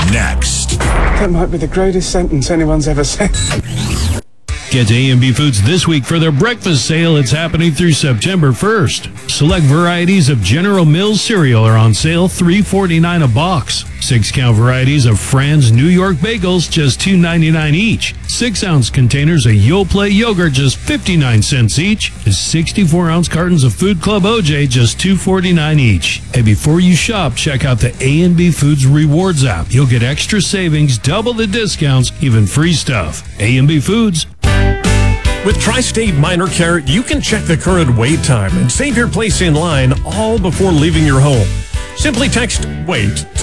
next. That might be the greatest sentence anyone's ever said. Get to A&B Foods this week for their breakfast sale. It's happening through September 1st. Select varieties of General Mills cereal are on sale, $3.49 a box. 6-count varieties of Fran's New York bagels, just $2.99 each. 6-ounce containers of Yoplait yogurt, just 59 cents each. 64-ounce cartons of Food Club OJ, just $2.49 each. And before you shop, check out the A&B Foods Rewards app. You'll get extra savings, double the discounts, even free stuff. A&B Foods. With Tri-State Minor Care, you can check the current wait time and save your place in line all before leaving your home. Simply text WAIT to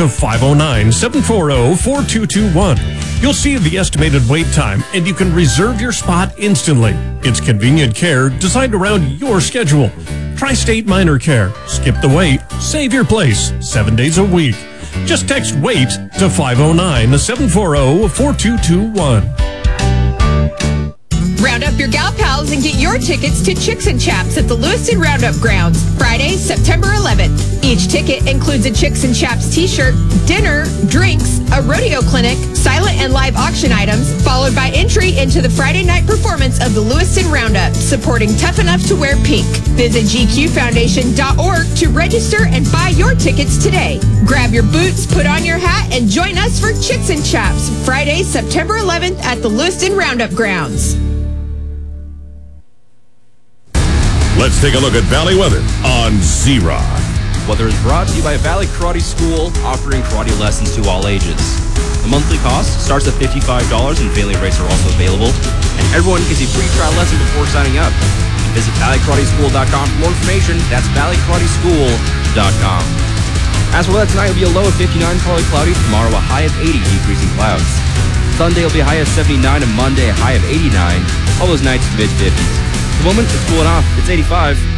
509-740-4221. You'll see the estimated wait time, and you can reserve your spot instantly. It's convenient care designed around your schedule. Tri-State Minor Care. Skip the wait. Save your place 7 days a week. Just text WAIT to 509-740-4221. Round up your gal pals and get your tickets to Chicks and Chaps at the Lewiston Roundup Grounds, Friday, September 11th. Each ticket includes a Chicks and Chaps t-shirt, dinner, drinks, a rodeo clinic, silent and live auction items, followed by entry into the Friday night performance of the Lewiston Roundup, supporting Tough Enough to Wear Pink. Visit gqfoundation.org to register and buy your tickets today. Grab your boots, put on your hat, and join us for Chicks and Chaps, Friday, September 11th at the Lewiston Roundup Grounds. Let's take a look at Valley weather on Z-Rock. Weather is brought to you by Valley Karate School, offering karate lessons to all ages. The monthly cost starts at $55, and family rates are also available. And everyone gets a free trial lesson before signing up. Visit valleykarateschool.com for more information. That's valleykarateschool.com. As for that, tonight will be a low of 59, partly cloudy. Tomorrow a high of 80, decreasing clouds. Sunday will be a high of 79, and Monday a high of 89. All those nights mid-50s. At the moment, it's cooling off. It's 85.